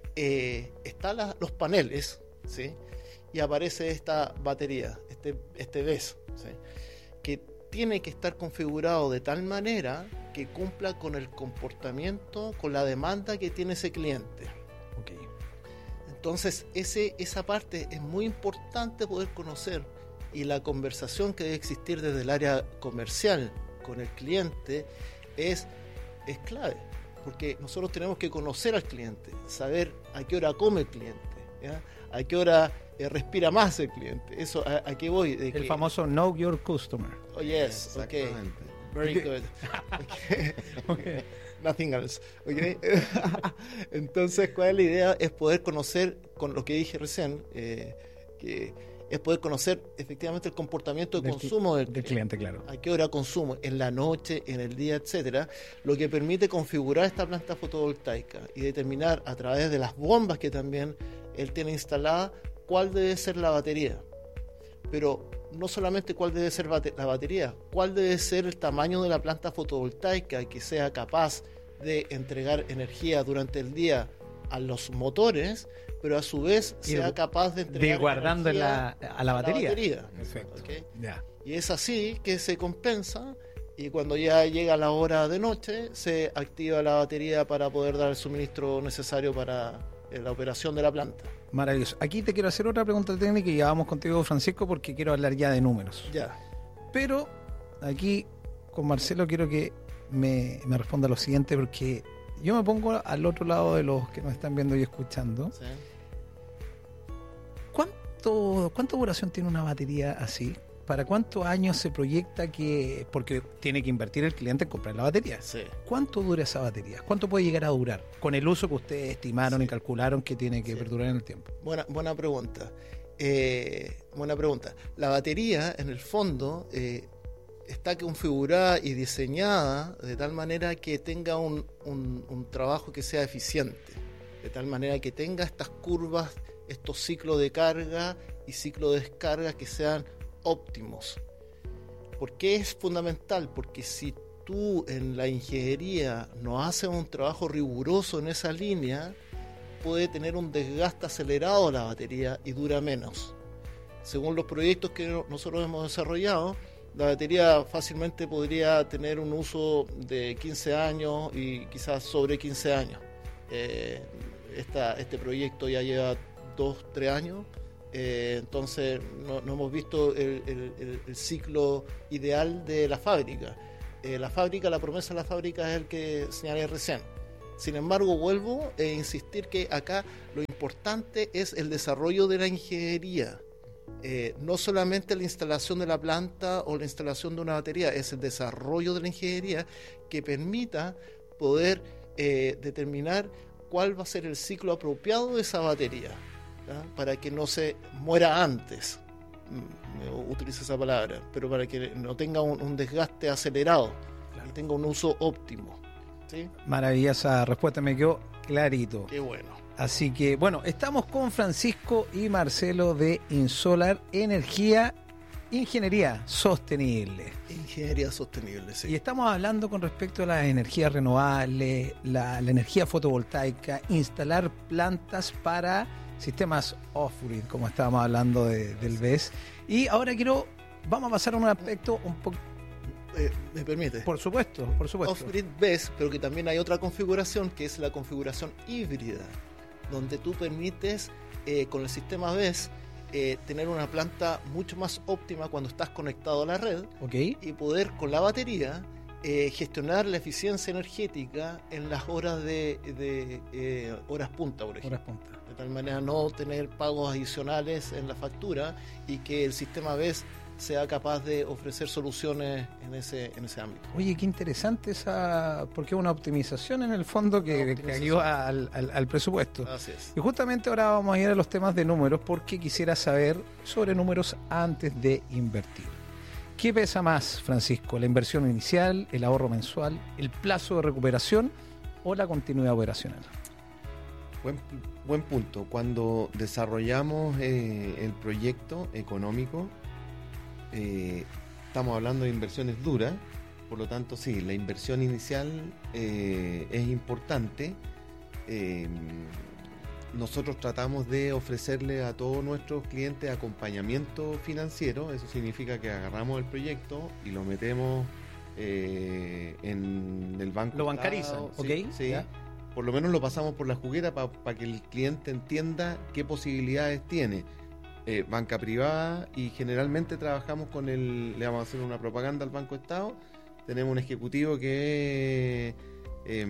eh, están la, los paneles, ¿sí? Y aparece esta batería, este, este B E S, ¿sí? Que tiene que estar configurado de tal manera que cumpla con el comportamiento, con la demanda que tiene ese cliente. Okay. Entonces, ese, esa parte es muy importante poder conocer, y la conversación que debe existir desde el área comercial con el cliente es... es clave, porque nosotros tenemos que conocer al cliente, saber a qué hora come el cliente, ¿ya? A qué hora eh, respira más el cliente. Eso, ¿a, a qué voy? De el que... famoso Know Your Customer. Oh, yes, okay. Very good. Okay. Okay. Nothing else. Okay. Entonces, ¿cuál es la idea? Es poder conocer, con lo que dije recién, eh, que es poder conocer efectivamente el comportamiento de del consumo del, del cliente, claro. A qué hora consumo, en la noche, en el día, etcétera, lo que permite configurar esta planta fotovoltaica y determinar a través de las bombas que también él tiene instalada cuál debe ser la batería. Pero no solamente cuál debe ser bate- la batería, cuál debe ser el tamaño de la planta fotovoltaica que sea capaz de entregar energía durante el día a los motores, pero a su vez sea capaz de entregar de guardando la, a la batería. La batería. Perfecto. ¿Okay? Ya. Y es así que se compensa, y cuando ya llega la hora de noche se activa la batería para poder dar el suministro necesario para la operación de la planta. Maravilloso. Aquí te quiero hacer otra pregunta técnica y ya vamos contigo, Francisco, porque quiero hablar ya de números. Ya. Pero aquí con Marcelo quiero que me, me responda lo siguiente, porque yo me pongo al otro lado de los que nos están viendo y escuchando. Sí. ¿Cuánto, ¿Cuánta duración tiene una batería así? ¿Para cuántos años se proyecta que...? Porque tiene que invertir el cliente en comprar la batería. Sí. ¿Cuánto dura esa batería? ¿Cuánto puede llegar a durar? Con el uso que ustedes estimaron sí. y calcularon que tiene que sí. perdurar en el tiempo. Buena, buena pregunta. Eh, buena pregunta. La batería, en el fondo... Eh, está configurada y diseñada de tal manera que tenga un, un, un trabajo que sea eficiente, de tal manera que tenga estas curvas, estos ciclos de carga y ciclos de descarga que sean óptimos. ¿Por qué es fundamental? Porque si tú en la ingeniería no haces un trabajo riguroso en esa línea, puede tener un desgaste acelerado de la batería y dura menos. Según los proyectos que nosotros hemos desarrollado, la batería fácilmente podría tener un uso de quince años y quizás sobre quince años. Eh, esta, este proyecto ya lleva dos, tres años, eh, entonces no, no hemos visto el, el, el ciclo ideal de la fábrica. Eh, la fábrica, la promesa de la fábrica es el que señalé recién. Sin embargo, vuelvo a insistir que acá lo importante es el desarrollo de la ingeniería. Eh, no solamente la instalación de la planta o la instalación de una batería, es el desarrollo de la ingeniería que permita poder eh, determinar cuál va a ser el ciclo apropiado de esa batería, ¿ya? Para que no se muera antes, utilizo esa palabra, pero para que no tenga un, un desgaste acelerado, claro, y tenga un uso óptimo. ¿Sí? Maravillosa respuesta, me quedó clarito. Qué bueno. Así que, bueno, estamos con Francisco y Marcelo de Insolar Energía, Ingeniería Sostenible. Ingeniería Sostenible, sí. Y estamos hablando con respecto a las energías renovables, la, la energía fotovoltaica, instalar plantas para sistemas off-grid, como estábamos hablando de, del B E S. Y ahora quiero, vamos a pasar a un aspecto un poco... Eh, ¿Me permite? Por supuesto, por supuesto. Off-grid B E S, pero que también hay otra configuración que es la configuración híbrida, donde tú permites eh, con el sistema B E S eh, tener una planta mucho más óptima cuando estás conectado a la red, okay, y poder con la batería eh, gestionar la eficiencia energética en las horas de, de eh, horas punta, por ejemplo. Horas punta. De tal manera no tener pagos adicionales en la factura y que el sistema B E S sea capaz de ofrecer soluciones en ese en ese ámbito. Oye, qué interesante esa, porque es una optimización en el fondo que, que ayuda al, al, al presupuesto. Así es. Y justamente ahora vamos a ir a los temas de números, porque quisiera saber sobre números antes de invertir. ¿Qué pesa más, Francisco? ¿La inversión inicial, el ahorro mensual, el plazo de recuperación o la continuidad operacional? Buen, buen punto. Cuando desarrollamos eh, el proyecto económico, Eh, estamos hablando de inversiones duras, por lo tanto sí, la inversión inicial eh, es importante. Eh, nosotros tratamos de ofrecerle a todos nuestros clientes acompañamiento financiero. Eso significa que agarramos el proyecto y lo metemos eh, en el banco. Lo bancarizan, sí, ¿ok? Sí, ¿ya? Por lo menos lo pasamos por la juguera para pa que el cliente entienda qué posibilidades tiene. Eh, banca privada, y generalmente trabajamos con el, le vamos a hacer una propaganda al Banco Estado. Tenemos un ejecutivo que eh,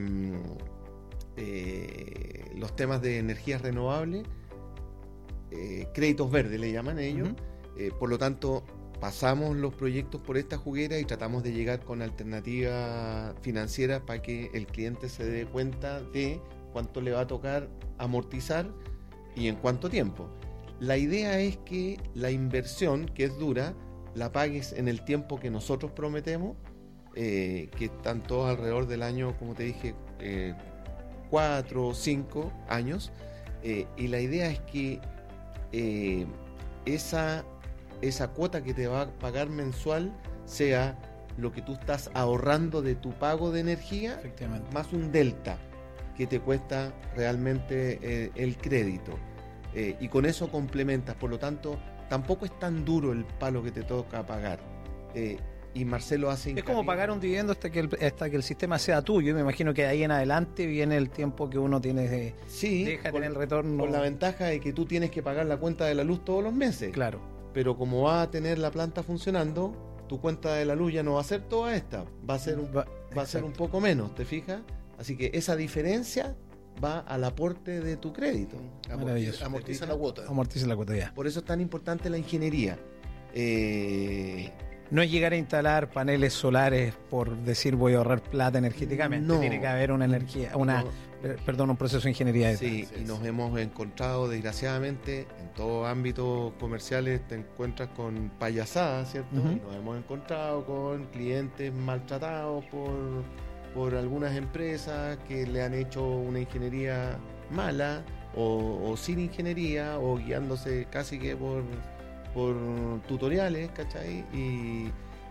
eh, los temas de energías renovables, eh, créditos verdes le llaman ellos. Uh-huh. Eh, por lo tanto, pasamos los proyectos por esta juguera y tratamos de llegar con alternativas financieras para que el cliente se dé cuenta de cuánto le va a tocar amortizar y en cuánto tiempo. La idea es que la inversión, que es dura, la pagues en el tiempo que nosotros prometemos, eh, que están todos alrededor del año, como te dije, eh, cuatro o cinco años, eh, y la idea es que eh, esa, esa cuota que te va a pagar mensual sea lo que tú estás ahorrando de tu pago de energía, más un delta que te cuesta realmente eh, el crédito. Eh, y con eso complementas, por lo tanto tampoco es tan duro el palo que te toca pagar. Eh, y Marcelo hace hincapié. Es como pagar un dividendo hasta que el, hasta que el sistema sea tuyo. Me imagino que de ahí en adelante viene el tiempo que uno tiene de sí, deja con, tener el retorno. Con la ventaja de que tú tienes que pagar la cuenta de la luz todos los meses. Claro. Pero como va a tener la planta funcionando, tu cuenta de la luz ya no va a ser toda esta, va a ser un, va, va a ser un poco menos, ¿te fijas? Así que esa diferencia va al aporte de tu crédito. Amortiza, amortiza la cuota. Amortiza la cuota, ya. Por eso es tan importante la ingeniería. Eh, no es llegar a instalar paneles solares por decir voy a ahorrar plata energéticamente. No, tiene que haber una energía, una, no, perdón, un proceso de ingeniería. Sí, sí, y nos hemos encontrado, desgraciadamente, en todos ámbitos comerciales te encuentras con payasadas, ¿cierto? Uh-huh. Y nos hemos encontrado con clientes maltratados por, por algunas empresas que le han hecho una ingeniería mala o, o sin ingeniería o guiándose casi que por... por tutoriales, ¿cachai? Y,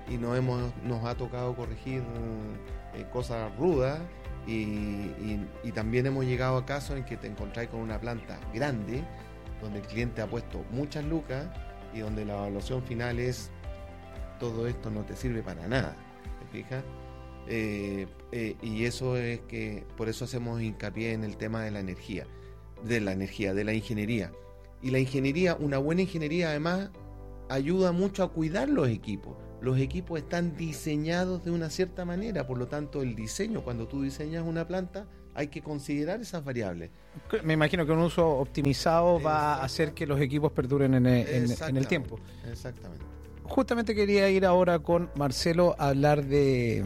y nos, hemos, nos ha tocado corregir eh, cosas rudas y, y, y también hemos llegado a casos en que te encontráis con una planta grande donde el cliente ha puesto muchas lucas y donde la evaluación final es todo esto no te sirve para nada, ¿te fijas? Eh, eh, y eso es que por eso hacemos hincapié en el tema de la energía, de la energía, de la ingeniería. Y la ingeniería, una buena ingeniería además ayuda mucho a cuidar los equipos. Los equipos están diseñados de una cierta manera, por lo tanto el diseño, cuando tú diseñas una planta, hay que considerar esas variables. Me imagino que un uso optimizado va a hacer que los equipos perduren en el, en, en el tiempo. Exactamente. Justamente quería ir ahora con Marcelo a hablar de,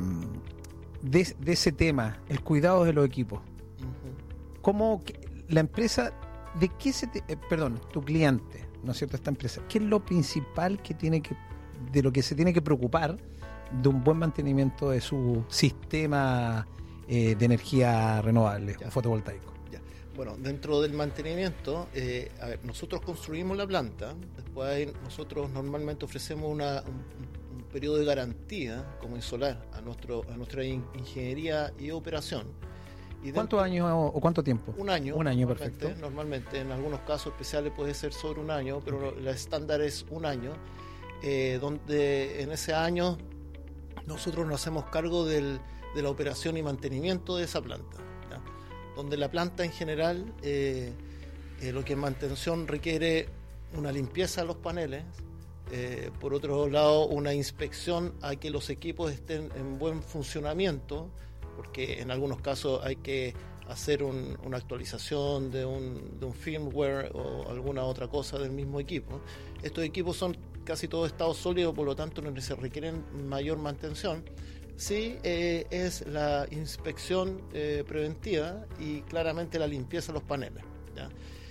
de, de ese tema, el cuidado de los equipos. Uh-huh. ¿Cómo la empresa, de qué se te, eh, perdón, tu cliente, ¿no es cierto? Esta empresa, ¿qué es lo principal que tiene que, de lo que se tiene que preocupar de un buen mantenimiento de su sistema eh, de energía renovable o fotovoltaico? Bueno, dentro del mantenimiento, eh, a ver, nosotros construimos la planta, después hay, nosotros normalmente ofrecemos una, un, un periodo de garantía como Insolar a, nuestro, a nuestra in, ingeniería y operación. Y ¿Cuántos años o, o cuánto tiempo? Un año. Un año, normalmente, perfecto. Normalmente, en algunos casos especiales puede ser sobre un año, pero okay. La estándar es un año, eh, donde en ese año nosotros nos hacemos cargo del, de la operación y mantenimiento de esa planta. Donde la planta en general, eh, eh, lo que en mantención requiere una limpieza de los paneles, eh, por otro lado una inspección a que los equipos estén en buen funcionamiento, porque en algunos casos hay que hacer un, una actualización de un, de un firmware o alguna otra cosa del mismo equipo. Estos equipos son casi todos estado sólido, por lo tanto no se requieren mayor mantención. Sí, eh, es la inspección eh, preventiva y claramente la limpieza de los paneles, ¿ya?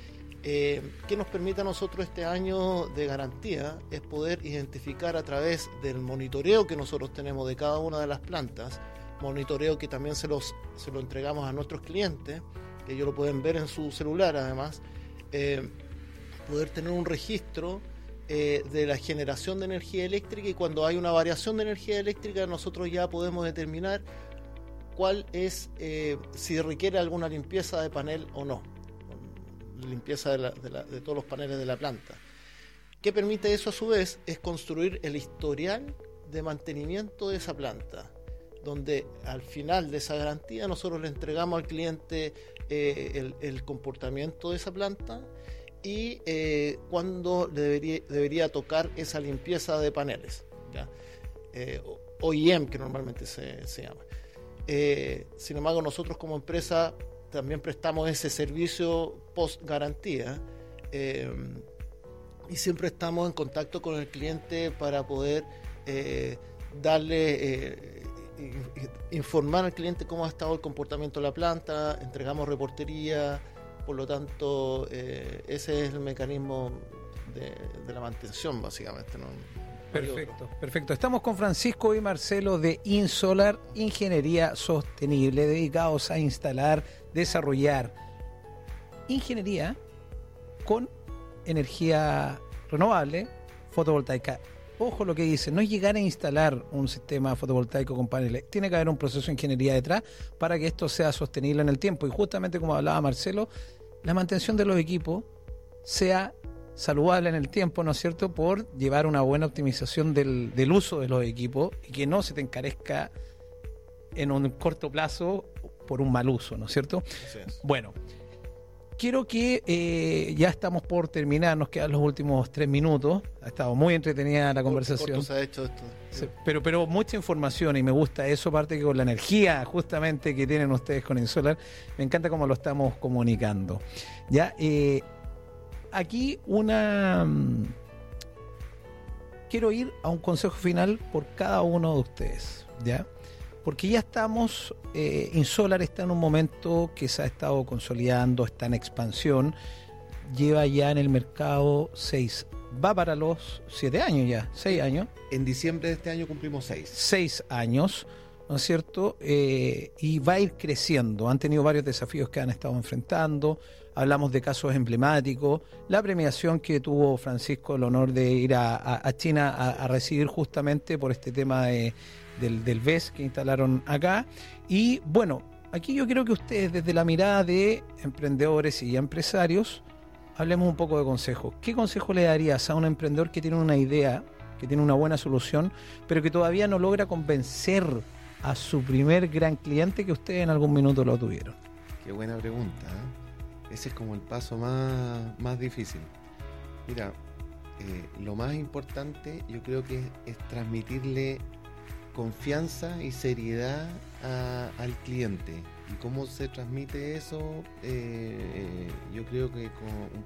Eh, ¿Qué nos permite a nosotros este año de garantía? Es poder identificar a través del monitoreo que nosotros tenemos de cada una de las plantas, monitoreo que también se, los, se lo entregamos a nuestros clientes, que ellos lo pueden ver en su celular además, eh, poder tener un registro Eh, de la generación de energía eléctrica, y cuando hay una variación de energía eléctrica nosotros ya podemos determinar cuál es, eh, si requiere alguna limpieza de panel o no, limpieza de, la, de, la, de todos los paneles de la planta. ¿Qué permite eso a su vez? Es construir el historial de mantenimiento de esa planta, donde al final de esa garantía nosotros le entregamos al cliente eh, el, el comportamiento de esa planta y eh, cuándo debería, debería tocar esa limpieza de paneles, ¿ya? Eh, O I M, que normalmente se, se llama. Eh, sin embargo, nosotros como empresa también prestamos ese servicio post garantía, eh, y siempre estamos en contacto con el cliente para poder eh, darle, eh, informar al cliente cómo ha estado el comportamiento de la planta, entregamos reportería. Por lo tanto, eh, ese es el mecanismo de, de la mantención, básicamente, ¿no? Perfecto, perfecto. Estamos con Francisco y Marcelo de Insolar Ingeniería Sostenible, dedicados a instalar, desarrollar ingeniería con energía renovable, fotovoltaica. Ojo lo que dice, no es llegar a instalar un sistema fotovoltaico con paneles, tiene que haber un proceso de ingeniería detrás para que esto sea sostenible en el tiempo. Y justamente como hablaba Marcelo, la mantención de los equipos sea saludable en el tiempo, ¿no es cierto?, por llevar una buena optimización del, del uso de los equipos y que no se te encarezca en un corto plazo por un mal uso, ¿no es cierto? Así es. Bueno, quiero que eh, ya estamos por terminar, nos quedan los últimos tres minutos. Ha estado muy entretenida la conversación. Corto se ha hecho esto. Sí, pero, pero mucha información y me gusta eso, aparte que con la energía justamente que tienen ustedes con Insolar, me encanta cómo lo estamos comunicando. Ya, eh, aquí una... Quiero ir a un consejo final por cada uno de ustedes, ¿ya? Porque ya estamos, eh, Insolar está en un momento que se ha estado consolidando, está en expansión, lleva ya en el mercado seis, va para los siete años ya, seis años. En diciembre de este año cumplimos seis. Seis años, ¿no es cierto? Eh, y va a ir creciendo, han tenido varios desafíos que han estado enfrentando, hablamos de casos emblemáticos, la premiación que tuvo Francisco el honor de ir a, a, a China a, a recibir justamente por este tema de, del, del V E S que instalaron acá. Y bueno, aquí yo creo que ustedes desde la mirada de emprendedores y empresarios, hablemos un poco de consejos. ¿Qué consejo le darías a un emprendedor que tiene una idea, que tiene una buena solución, pero que todavía no logra convencer a su primer gran cliente que ustedes en algún minuto lo tuvieron? Qué buena pregunta, ¿eh? Ese es como el paso más, más difícil. Mira, eh, lo más importante yo creo que es, es transmitirle confianza y seriedad a, al cliente. ¿Y cómo se transmite eso? Eh, yo creo que con, un